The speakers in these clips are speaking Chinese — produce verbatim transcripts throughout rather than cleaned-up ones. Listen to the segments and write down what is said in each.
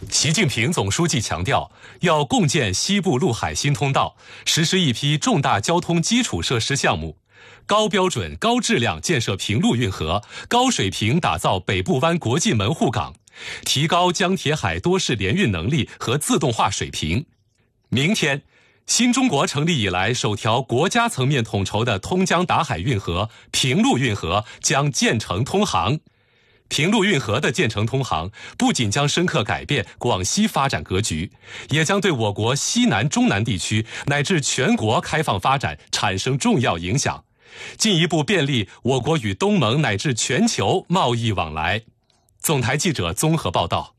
习近平总书记强调，要共建西部陆海新通道，实施一批重大交通基础设施项目，高标准、高质量建设平陆运河，高水平打造北部湾国际门户港，提高江铁海多式联运能力和自动化水平。明天，新中国成立以来首条国家层面统筹的通江达海运河平陆运河将建成通航。平陆运河的建成通航，不仅将深刻改变广西发展格局，也将对我国西南、中南地区乃至全国开放发展产生重要影响，进一步便利我国与东盟乃至全球贸易往来。总台记者综合报道。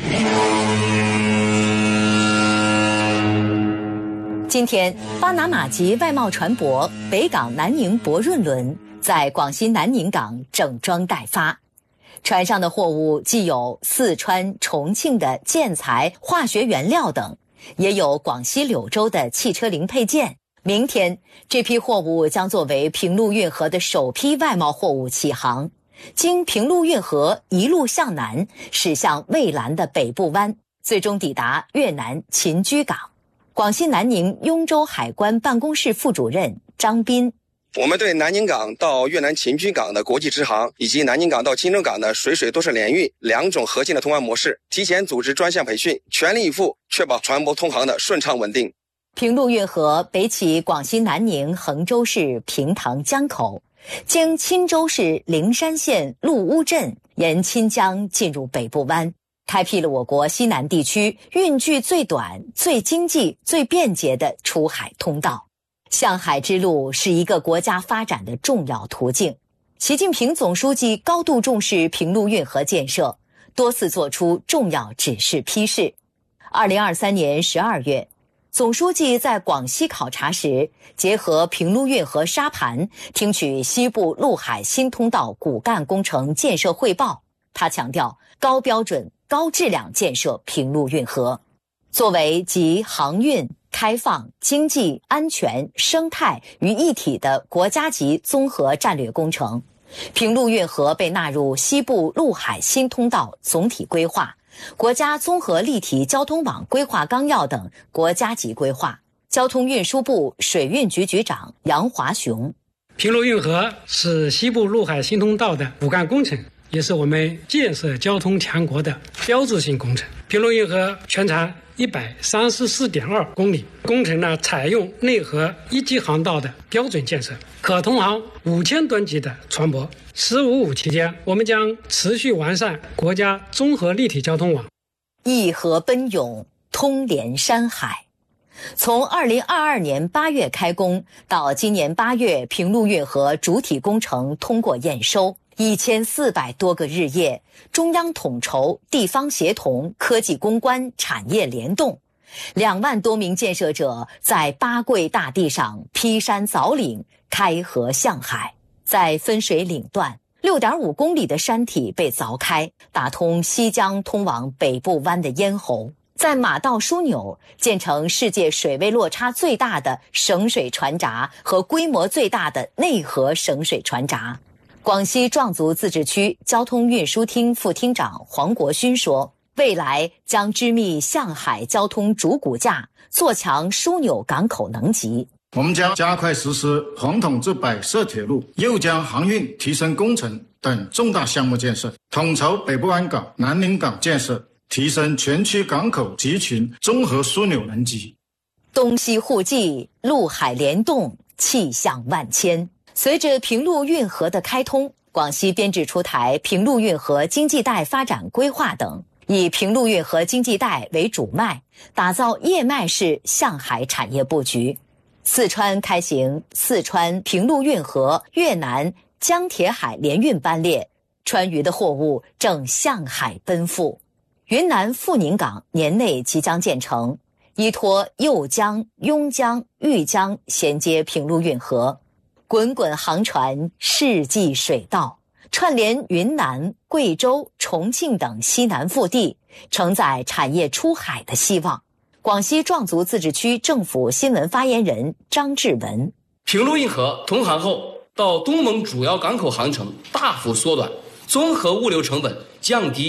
今天，巴拿马籍外贸船舶北港南宁博润轮在广西南宁港整装待发。船上的货物既有四川、重庆的建材、化学原料等，也有广西柳州的汽车零配件。明天，这批货物将作为平陆运河的首批外贸货物起航，经平陆运河一路向南，驶向蔚蓝的北部湾，最终抵达越南秦居港。广西南宁雍州海关办公室副主任张斌， 我们对南宁港到越南秦居港的国际直航，以及南宁港到钦州港的水水多式联运两种核心的通航模式，提前组织专项培训，全力以赴确保船舶通航的顺畅稳定。 平陆运河北起广西南宁衡州市平塘江口，经钦州市灵山县陆乌镇，沿钦江进入北部湾，开辟了我国西南地区运距最短、最经济、最便捷的出海通道。向海之路是一个国家发展的重要途径。习近平总书记高度重视平陆运河建设，多次作出重要指示批示。二零二三年十二月，总书记在广西考察时，结合平陆运河沙盘，听取西部陆海新通道骨干工程建设汇报。他强调，高标准、高质量建设平陆运河，作为集航运、开放、经济、安全、生态于一体的国家级综合战略工程，平陆运河被纳入西部陆海新通道总体规划、国家综合立体交通网规划纲要等国家级规划。交通运输部水运局局长杨华雄， 平陆运河是西部陆海新通道的骨干工程，也是我们建设交通强国的标志性工程。平陆运河全长一百三十四点二公里，工程呢采用内河一级航道的标准建设，可通航五千吨级的船舶。十五五期间，我们将持续完善国家综合立体交通网， 一河奔涌，通连山海。从二零二二年八月开工到今年八月，平陆运河主体工程通过验收。一千四百多个日夜，中央统筹、地方协同、科技攻关、产业联动，两万多名建设者在八桂大地上劈山凿岭，开河向海。在分水岭段， 六点五公里的山体被凿开，打通西江通往北部湾的咽喉。在马道枢纽建成世界水位落差最大的省水船闸和规模最大的内河省水船闸。广西壮族自治区交通运输厅副厅长黄国勋说，未来将织密向海交通主骨架，做强枢纽港口能级。 我们将加快实施红统至百设铁路、右江航运提升工程等重大项目建设，统筹北部湾港、南宁港建设，提升全区港口集群综合枢纽能级。 东西互济，陆海联动，气象万千。随着平陆运河的开通，广西编制出台平陆运河经济带发展规划等，以平陆运河经济带为主脉，打造叶脉式向海产业布局。四川开行四川平陆运河越南江铁海联运班列，川渝的货物正向海奔赴。云南富宁港年内即将建成，依托右江、邕江、豫江衔接平陆运河，滚滚航船，世纪水道，串联云南、贵州、重庆等西南腹地，承载产业出海的希望。广西壮族自治区政府新闻发言人张志文， 平陆运河通航后，到东盟主要港口航程大幅缩短，综合物流成本降低